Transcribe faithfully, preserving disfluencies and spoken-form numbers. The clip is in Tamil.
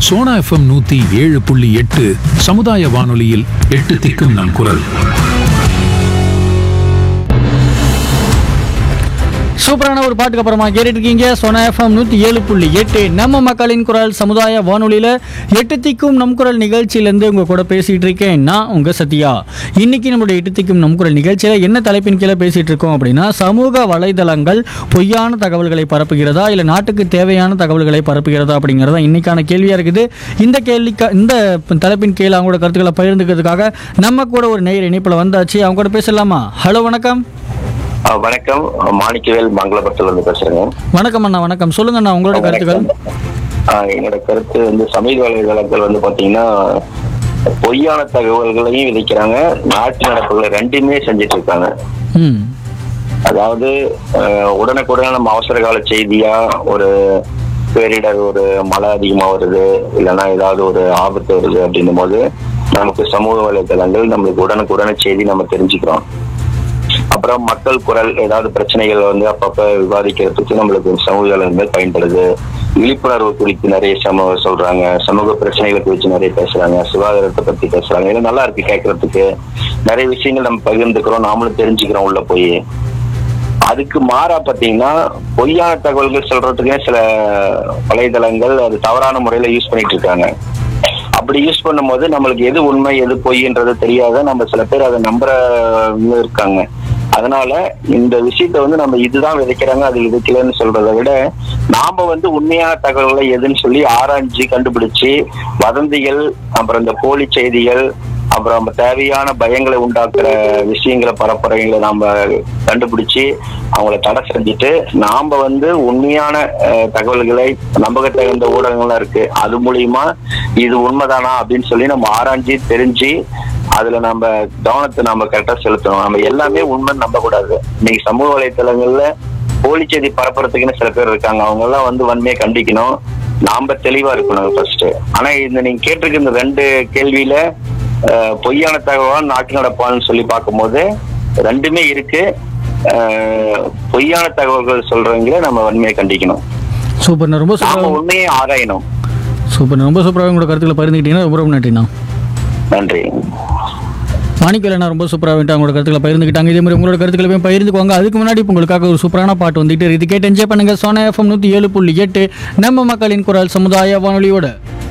சோனா எஃப்எம் நூத்தி ஏழு புள்ளி எட்டு சமுதாய வானொலியில் எட்டு திக்கும் நம் குரல். சூப்பரான ஒரு பாட்டுக்கு அப்புறமா கேட்டுட்டு இருக்கீங்க சோனா எஃப்எம் நூற்றி ஏழு புள்ளி எட்டு நம்ம மக்களின் குரல் சமுதாய வானொலியில் எட்டு திக்கும் நம் குரல் நிகழ்ச்சியிலேருந்து உங்கள் கூட பேசிகிட்டு இருக்கேன் நான் உங்கள் சத்யா. இன்றைக்கி நம்மளுடைய எட்டு திக்கும் நம் குரல் நிகழ்ச்சியில் என்ன தலைப்பின் கீழே பேசிகிட்டு இருக்கோம் அப்படின்னா, சமூக வலைதளங்கள் பொய்யான தகவல்களை பரப்புகிறதா இல்லை நாட்டுக்கு தேவையான தகவல்களை பரப்புகிறதா அப்படிங்கிறதா இன்றைக்கான கேள்வியாக இருக்குது. இந்த கேள்விக்கு இந்த தலைப்பின் கீழே அவங்களோட கருத்துக்களை பகிர்ந்துக்கிறதுக்காக நம்ம கூட ஒரு நேயர் இணைப்பில் வந்தாச்சு. அவங்க கூட பேசலாமா? ஹலோ, வணக்கம். வணக்கம், மாணிக்கவேல் மங்களபுரத்துல இருந்து பேசுறேங்க. வணக்கம் அண்ணா. வணக்கம், சொல்லுங்க அண்ணா உங்களோட கருத்துக்கள். என்னோட கருத்து வந்து சமூக வலைதளங்கள் வந்து பாத்தீங்கன்னா பொய்யான தகவல்களையும் விதைக்கிறாங்க, நாட்டு நடப்புகளை ரெண்டுமே செஞ்சுட்டு இருக்காங்க. அதாவது உடனுக்குடன் நம்ம அவசர கால செய்தியா ஒரு பேரிடர், ஒரு மழை அதிகமா வருது, இல்லைன்னா ஏதாவது ஒரு ஆபத்து வருது அப்படின்னும் போது நமக்கு சமூக வலைதளங்கள் நம்மளுக்கு உடனுக்குடனே செய்தி நம்ம தெரிஞ்சுக்கிறோம். அப்புறம் மக்கள் குரல், ஏதாவது பிரச்சனைகள் வந்து அப்பப்ப விவாதிக்கிறதுக்கு நம்மளுக்கு சமூக வலைதளங்கள் பயன்படுது. விழிப்புணர்வு குறித்து நிறைய சமூக சொல்றாங்க, சமூக பிரச்சனைகளை குறித்து நிறைய பேசுறாங்க, சுகாதாரத்தை பத்தி பேசுறாங்க. இது நல்லா இருக்கு கேட்கறதுக்கு. நிறைய விஷயங்கள் நம்ம பகிர்ந்துக்கிறோம், நாமளும் தெரிஞ்சுக்கிறோம் உள்ள போய். அதுக்கு மாறா பாத்தீங்கன்னா பொய்யான தகவல்கள் சொல்றதுக்கே சில வலைதளங்கள் அது தவறான முறையில யூஸ் பண்ணிட்டு இருக்காங்க. அப்படி யூஸ் பண்ணும் போது நம்மளுக்கு எது உண்மை எது பொய்ன்றது தெரியாத நம்ம சில பேர் அதை நம்புற இருக்காங்க. அதனால இந்த விஷயத்த வந்து நம்ம இதுதான் விதைக்கிறாங்க அது விதைக்கலன்னு சொல்றதை விட நாம வந்து உண்மையான தகவல்களை எதுன்னு சொல்லி ஆராய்ச்சி கண்டுபிடிச்சு வதந்திகள், அப்புறம் இந்த போலி செய்திகள், அப்புறம் நம்ம தேவையான பயங்களை உண்டாக்குற விஷயங்களை பரப்புரைகளை நாம கண்டுபிடிச்சு அவங்கள தடை செஞ்சுட்டு நாம வந்து உண்மையான தகவல்களை நம்பகத்தகுந்த ஊடகங்கள்லாம் இருக்கு அது மூலியமா இது உண்மைதானா அப்படின்னு சொல்லி நம்ம ஆராய்ச்சி தெரிஞ்சு அதுல நம்ம கவனத்தை நம்ம கரெக்டா செலுத்தணும். நம்ம எல்லாமே உண்மை நம்ப கூடாது. இன்னைக்கு சமூக வலைத்தளங்கள்ல போலி செய்தி பரப்புறதுக்குன்னு சில பேர் இருக்காங்க, அவங்க எல்லாம் வந்து வன்மையை கண்டிக்கணும். நாம தெளிவா இருக்கணும் ஃபர்ஸ்ட். ஆனா இந்த நீங்க கேட்டிருக்க இந்த ரெண்டு கேள்வியில பொய்யான தகவல் நாட்டு நடப்பான்னு சொல்லி பார்க்கும்போது ரெண்டுமே இருக்கு. பொய்யான தகவல்கள் சொல்றவங்கள நம்ம வன்மையை கண்டிக்கணும். சூப்பர், ரொம்ப சூப்பர். உண்மையை ஆராயணும். சூப்பர், ரொம்ப சூப்பராக உங்களோட கருத்துக்களை பகிர்ந்துக்கிட்டீங்கன்னா ரொம்ப ரொம்ப நன்றிண்ணா. நன்றி. மாணிக்கவேலண்ணா ரொம்ப சூப்பராக வந்துட்டு அவங்களோட கருத்துக்களை பகிர்ந்துக்கிட்டாங்க. இதே மாதிரி உங்களோட கருத்துக்களை பகிர்ந்துக்குவாங்க. அதுக்கு முன்னாடி இப்போ உங்களுக்காக ஒரு சூப்பரான பாட்டு வந்துட்டு இது கேட்டு என்ஜாய் பண்ணுங்க. சோனா எஃப்எம் நூற்றி ஏழு புள்ளி எட்டு நம்ம மக்களின் குரல் சமுதாய வானொலியோட